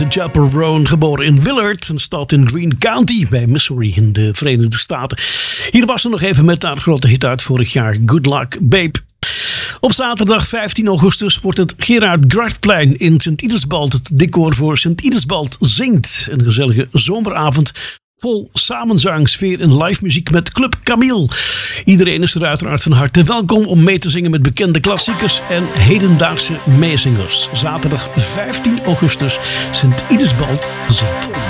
Chaperone, geboren in Willard, een stad in Greene County bij Missouri in de Verenigde Staten. Hier was ze nog even met haar grote hit uit vorig jaar, Good Luck Babe. Op zaterdag 15 augustus wordt het Gerard Grafplein in Sint-Idesbald het decor voor Sint-Idesbald Zingt. Een gezellige zomeravond vol samenzang, sfeer en live muziek met Club Camille. Iedereen is er uiteraard van harte welkom om mee te zingen met bekende klassiekers en hedendaagse meezingers. Zaterdag 15 augustus, Sint-Idesbald Zingt.